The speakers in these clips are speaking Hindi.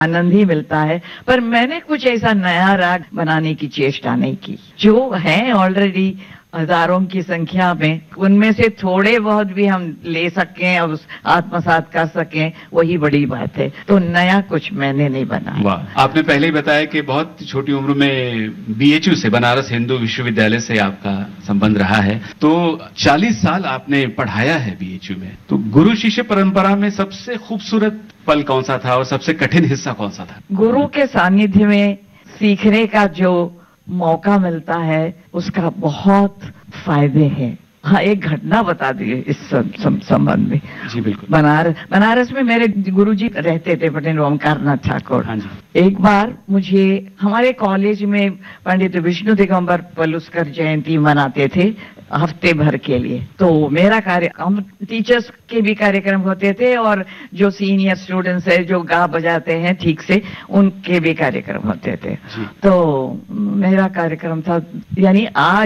आनंद ही मिलता है। पर मैंने कुछ ऐसा नया राग बनाने की चेष्टा नहीं की। जो है ऑलरेडी हजारों की संख्या में, उनमें से थोड़े बहुत भी हम ले सकें और आत्मसात कर सकें, वही बड़ी बात है। तो नया कुछ मैंने नहीं बनाया। वाह, आपने पहले ही बताया कि बहुत छोटी उम्र में बीएचयू से, बनारस हिंदू विश्वविद्यालय से आपका संबंध रहा है। तो 40 साल आपने पढ़ाया है बीएचयू में। तो गुरु शिष्य परंपरा में सबसे खूबसूरत पल कौन सा था और सबसे कठिन हिस्सा कौन सा था? गुरु के सानिध्य में सीखने का जो मौका मिलता है, उसका बहुत फायदे हैं। हाँ, एक घटना बता दिए इस संबंध में। जी बिल्कुल। बनारस में मेरे गुरुजी रहते थे, पंडित ओमकारनाथ ठाकुर। हाँ जी। एक बार मुझे हमारे कॉलेज में पंडित विष्णु दिगंबर पलुस्कर जयंती मनाते थे हफ्ते भर के लिए। तो मेरा कार्य, हम टीचर्स के भी कार्यक्रम होते थे और जो सीनियर स्टूडेंट्स है जो गा बजाते हैं ठीक से, उनके भी कार्यक्रम होते थे। तो मेरा कार्यक्रम था, यानी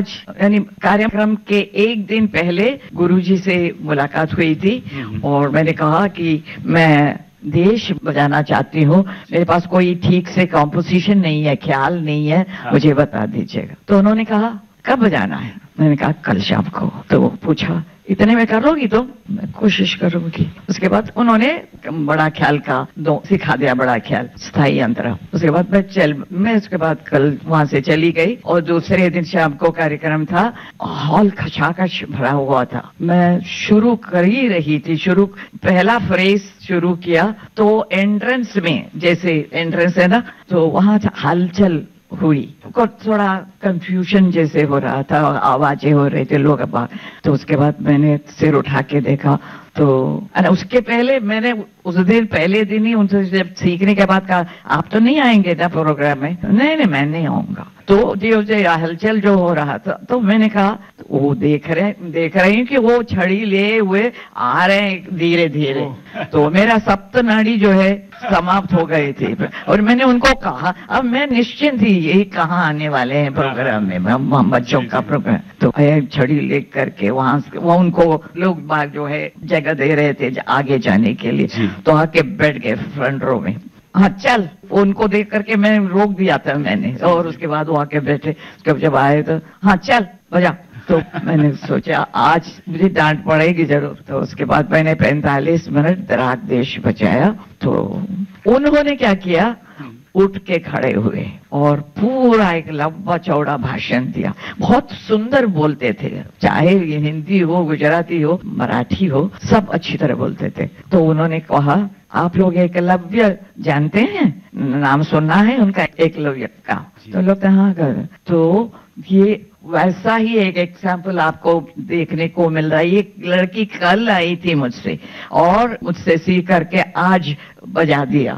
कार्यक्रम के एक दिन पहले गुरुजी से मुलाकात हुई थी और मैंने कहा कि मैं देश बजाना चाहती हूँ, मेरे पास कोई ठीक से कॉम्पोजिशन नहीं है, ख्याल नहीं है, मुझे बता दीजिएगा। तो उन्होंने कहा कब बजाना है? मैंने कहा कल शाम को। तो वो पूछा इतने में कर लोगी? तो मैं कोशिश करूंगी। उसके बाद उन्होंने बड़ा ख्याल का सिखा दिया, बड़ा ख्याल, स्थाई अंतरा। उसके बाद मैं उसके बाद कल वहां से चली गई और दूसरे दिन शाम को कार्यक्रम था। हॉल खचाखच भरा हुआ था। मैं शुरू कर ही रही थी, पहला फ्रेज शुरू किया तो एंट्रेंस में, जैसे एंट्रेंस है ना, तो वहां हलचल हुई, थोड़ा कंफ्यूजन जैसे हो रहा था, आवाजें हो रही थी, लोग बाहर। तो उसके बाद मैंने सिर उठा के देखा तो उसके पहले मैंने उस दिन पहले दिन ही उनसे जब सीखने के बाद कहा आप तो नहीं आएंगे ना प्रोग्राम में? नहीं मैं नहीं आऊंगा। तो जो हलचल जो हो रहा था, तो मैंने कहा वो देख रहे हैं कि वो छड़ी ले हुए आ रहे हैं धीरे धीरे। तो मेरा सप्त नाड़ी जो है समाप्त हो गई थी और मैंने उनको कहा अब मैं निश्चिंत थी, यही कहाँ आने वाले हैं प्रोग्राम में, हम बच्चों का प्रोग्राम। तो छड़ी ले करके वहां वो उनको लोग बाग जो है जगह दे रहे थे आगे जाने के लिए, तो आके बैठ गए फ्रंट रो में। हाँ चल, उनको देख करके मैं रोक दिया था मैंने, और उसके बाद वो आके बैठे। जब आए तो हाँ चल बजा। तो मैंने सोचा आज मुझे डांट पड़ेगी जरूर। तो उसके बाद मैंने 45 मिनट राग देश बजाया। तो उन्होंने क्या किया, उठ के खड़े हुए और पूरा एक लंबा चौड़ा भाषण दिया। बहुत सुंदर बोलते थे, चाहे हिंदी हो, गुजराती हो, मराठी हो, सब अच्छी तरह बोलते थे। तो उन्होंने कहा आप लोग एकलव्य जानते हैं, नाम सुना है उनका, एकलव्य का? तो लोग हाँ कर। तो ये वैसा ही एक एग्जाम्पल आपको देखने को मिल रहा है। एक लड़की कल आई थी मुझसे और मुझसे सीख करके आज बजा दिया।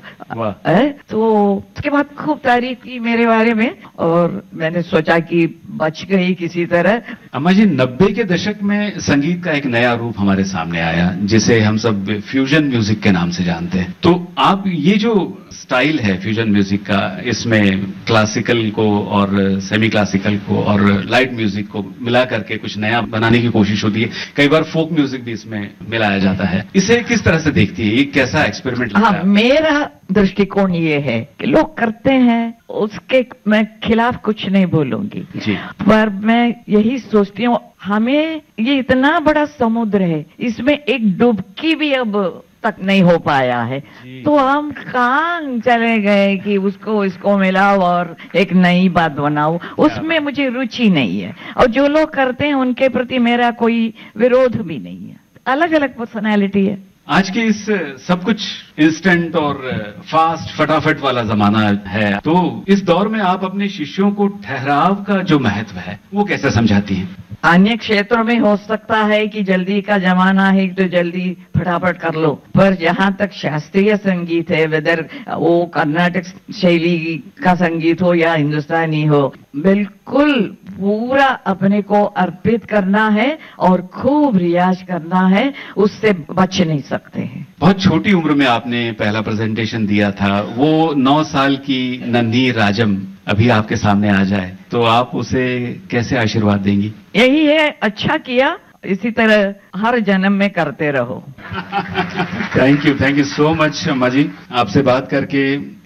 तो उसके बाद खूब तारीफ की मेरे बारे में और मैंने सोचा कि बच गई किसी तरह। अम्मा जी, 90 के दशक में संगीत का एक नया रूप हमारे सामने आया जिसे हम सब फ्यूजन म्यूजिक के नाम से जानते हैं। तो आप ये जो स्टाइल है फ्यूजन म्यूजिक का, इसमें क्लासिकल को और सेमी क्लासिकल को और लाइट म्यूजिक को मिला करके कुछ नया बनाने की कोशिश होती है, कई बार फोक म्यूजिक भी इसमें मिलाया जाता है, इसे किस तरह से देखती है? ये कैसा एक्सपेरिमेंट लगता है? मेरा दृष्टिकोण ये है कि लोग करते हैं, उसके मैं खिलाफ कुछ नहीं बोलूंगी जी। पर मैं यही सोचती हूँ हमें ये इतना बड़ा समुद्र है, इसमें एक डुबकी भी अब तक नहीं हो पाया है, तो हम कहाँ चले गए कि इसको मिलाओ और एक नई बात बनाओ। उसमें मुझे रुचि नहीं है और जो लोग करते हैं उनके प्रति मेरा कोई विरोध भी नहीं है। अलग अलग पर्सनैलिटी है। आज के इस सब कुछ इंस्टेंट और फास्ट फटाफट वाला जमाना है, तो इस दौर में आप अपने शिष्यों को ठहराव का जो महत्व है वो कैसे समझाती हैं? अन्य क्षेत्रों में हो सकता है कि जल्दी का जमाना है तो जल्दी फटाफट कर लो, पर जहां तक शास्त्रीय संगीत है, वेदर वो कर्नाटक शैली का संगीत हो या हिंदुस्तानी हो, बिल्कुल पूरा अपने को अर्पित करना है और खूब रियाज करना है, उससे बच नहीं सकते हैं। बहुत छोटी उम्र में आपने पहला प्रेजेंटेशन दिया था, वो 9 साल की नन्ही राजम अभी आपके सामने आ जाए तो आप उसे कैसे आशीर्वाद देंगी? यही है, अच्छा किया, इसी तरह हर जन्म में करते रहो। थैंक यू सो मच अम्मा जी, आपसे बात करके